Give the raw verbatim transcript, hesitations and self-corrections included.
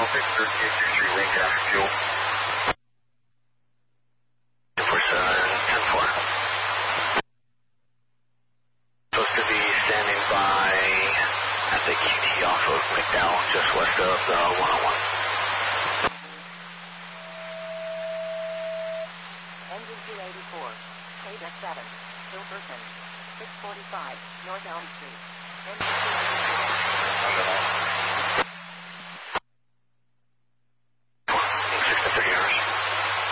Victor, two three three, lane traffic fuel. two four seven, ten four. Supposed to be standing by at the Q T off of McDowell, just west of the one oh one. Engine two eighty-four, K seven, Hilberton, six forty-five, North Elm Street. Engine two eighty-four.